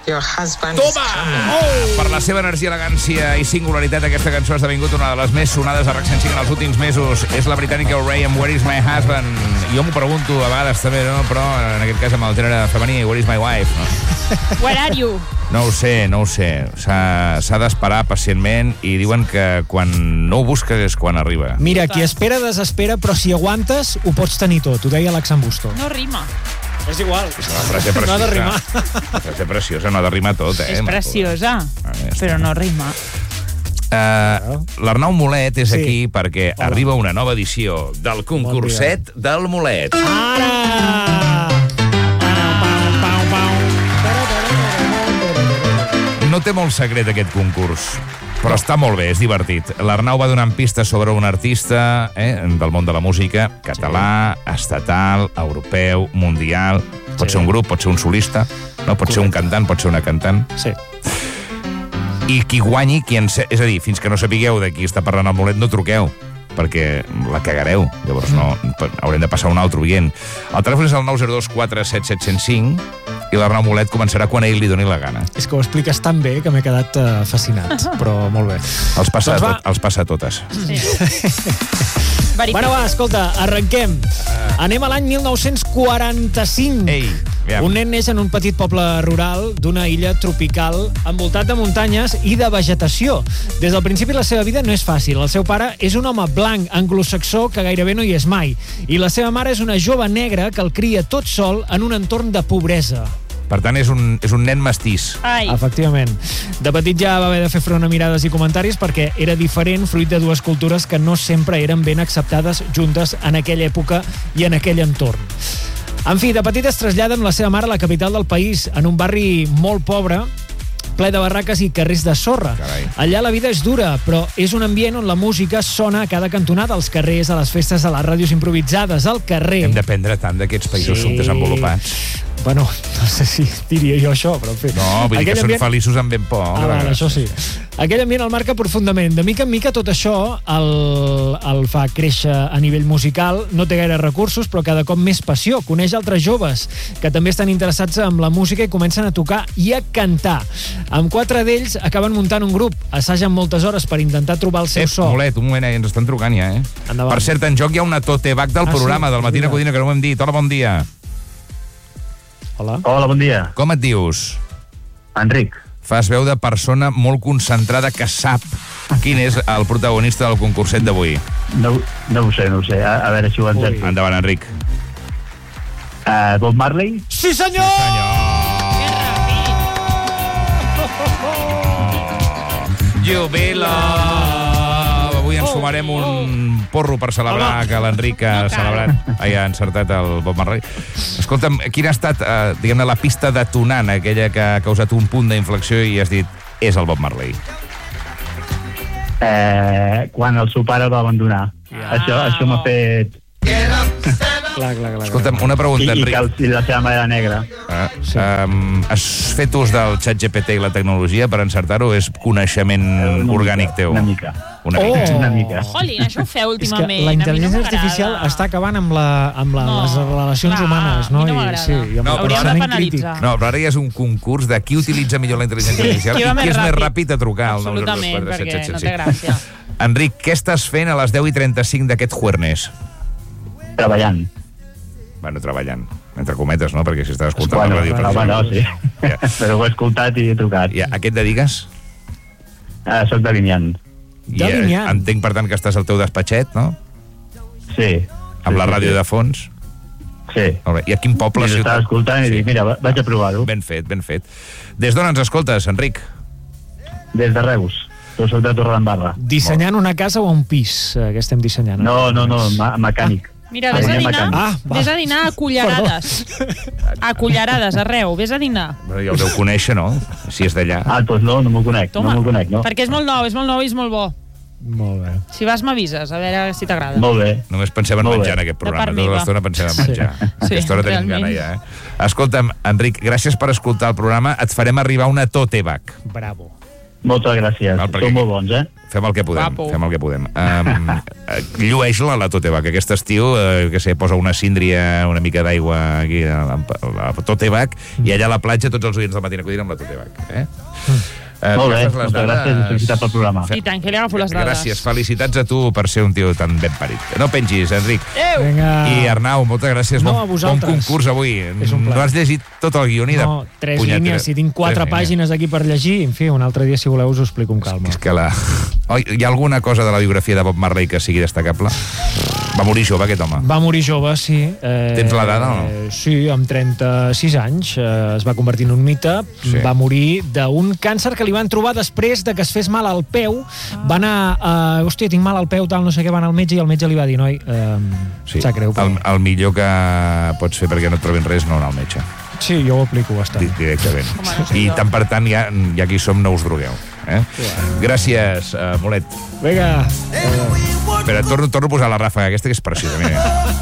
Your husband is coming. Per la seva energia, elegància i singularitat, aquesta cançó ha esdevingut una de les més sonades a RAC 105 en els últims mesos. És la britànica Ray amb Where is my husband? Jo m'ho pregunto a vegades també, no? Però en aquest cas amb el gènere femení, Where is my wife? No? Where are you? No ho sé. S'ha d'esperar pacientment i diuen que quan no ho busques és quan arriba. Mira, qui espera desespera, però si aguantes ho pots tenir tot. Ho deia l'Axambusto. No rima. És igual. No ha de rimar. És preciosa, no ha de rimar tot, És preciosa, però no rima. L'Arnau Molet és aquí perquè arriba una nova edició del concurset del Molet. No té molt secret aquest concurs, però està molt bé, és divertit. L'Arnau va donant pistes sobre un artista del món de la música, català, estatal, europeu, mundial. Pot ser un grup, pot ser un solista, no? Pot ser un cantant, pot ser una cantant. Sí. I qui guanyi, és a dir, fins que no sapigueu de qui està parlant el Molet, no truqueu, perquè la cagareu. Llavors haurem de passar un altre oient. El telèfon és el 902 477 105 i l'Arnau Molet començarà quan a ell li doni la gana. És que ho expliques tan bé que m'he quedat fascinat, però molt bé. Els passa a totes. Sí. Bueno, va, escolta, arrenquem. Anem a l'any 1945. Ei, un nen neix en un petit poble rural d'una illa tropical envoltat de muntanyes i de vegetació. Des del principi la seva vida no és fàcil. El seu pare és un home blanc, anglosaxó, que gairebé no hi és mai. I la seva mare és una jove negra que el cria tot sol en un entorn de pobresa. Per tant, és un nen mestís. Ai. Efectivament. De petit ja va haver de fer front a mirades i comentaris perquè era diferent, fruit de dues cultures que no sempre eren ben acceptades juntes en aquella època i en aquell entorn. En fi, de petit es trasllada amb la seva mare a la capital del país, en un barri molt pobre, ple de barraques i carrers de sorra. Carai. Allà la vida és dura, però és un ambient on la música sona a cada cantonada, als carrers, a les festes, a les ràdios improvisades, al carrer. Hem d'aprendre tant d'aquests països subdesenvolupats. Bueno, no sé si diria jo això, però en fi. No, vull dir que són feliços amb ben poc. Això sí. Aquell ambient el marca profundament. De mica en mica tot això el fa créixer a nivell musical. No té gaire recursos, però cada cop més passió. Coneix altres joves que també estan interessats en la música i comencen a tocar i a cantar. Amb 4 d'ells acaben muntant un grup. Assagen moltes hores per intentar trobar el seu so. Molet, un moment, ens estan trucant ja, Endavant. Per cert, en joc hi ha una tote bag del programa, del Matina Codina, que no ho hem dit. Hola, bon dia. Hola, bon dia. Com et dius? Enric. Fas veu de persona molt concentrada que sap quin és el protagonista del concurset d'avui. No ho sé. A veure si ho encerto. Endavant, Enric. Bob Marley? Sí, senyor! Sí, senyor! You be love. Avui ens sumarem un porro per celebrar que l'Enric ha encertat el Bob Marley. Escolta'm, quina ha estat, diguem-ne, la pista detonant, aquella que ha causat un punt d'inflexió i has dit, és el Bob Marley? Quan el seu pare el va abandonar. Això m'ha fet... Clar. Escolta'm, una pregunta, Enric. I la seva mare negra. Has fet ús del ChatGPT i la tecnologia per encertar-ho o és coneixement orgànic teu? Una mica. Una mica. Jolín, això ho feu últimament. És que la intel·ligència artificial està acabant amb les relacions humanes, no? No m'agrada. Hauríeu de penalitzar. No, però ara ja és un concurs de qui utilitza millor la intel·ligència artificial i qui és més ràpid a trucar al 902 477 105. Absolutament, perquè no té gràcia. Enric, què estàs fent a les 10:35 d'aquest jueves? Treballant. Bueno, treballant, entre cometes, no? Perquè si estàs escoltant la ràdio... Bueno, sí. Però ho he escoltat i he trucat. I a què et dediques? Soc delineant. Entenc, per tant, que estàs al teu despatxet, no? Sí. Amb la ràdio de fons? Sí. I a quin poble... I estava escoltant i dic, mira, vaig a provar-ho. Ben fet. Des d'on ens escoltes, Enric? Des de Reus. Jo soc de Torredembarra. Dissenyant una casa o un pis, que estem dissenyant? No, mecànic. Mira, vés a dinar a cullerades. A cullerades, arreu. Vés a dinar. Ja ho deu conèixer, no? Si és d'allà. Doncs no m'ho conec. No. Perquè és molt nou i és molt bo. Molt bé. Si vas m'avises, a veure si t'agrada. Molt bé. Només pensem en menjar en aquest programa. Tota l'estona pensem en menjar. Aquesta hora tenim gana ja, eh? Escolta'm, Enric, gràcies per escoltar el programa. Et farem arribar una tote bag. Bravo. Moltes gràcies. Sou molt bons, Fem el que podem. Llueix-la, la Totebac. Aquest estiu, posa una síndria, una mica d'aigua aquí a Totebac, i allà a la platja tots els oients del Matí Acudit amb la Totebac. Molt bé, moltes gràcies i felicitats pel programa. I tant, que li agafo les dades. Gràcies, felicitats a tu per ser un tio tan ben parit. No pengis, Enric. Vinga. I Arnau, moltes gràcies. No, a vosaltres. Bon concurs avui. No has llegit tot el guió ni de... No, 3 línies, si tinc 4 pàgines aquí per llegir, en fi, un altre dia, si voleu, us ho explico amb calma. És que hi ha alguna cosa de la biografia de Bob Marley que sigui destacable? Va morir jove, aquest home. Va morir jove, sí. Tens la dada o no? Sí, amb 36 anys. Es va convertir en un mite. Sí. Va morir d'un càncer que li van trobar després de que es fes mal al peu. Va anar... hòstia, tinc mal al peu, tal, no sé què, va anar al metge i el metge li va dir, noi, sap greu. El millor que pots fer perquè no et trobin res no anar al metge. Sí, jo ho aplico bastant. Directament. I tant per tant, ja aquí som, no us drogueu. Gràcies, Molet. Vinga. Espera, torno a posar la ràfaga aquesta, que és preciosa. Mira.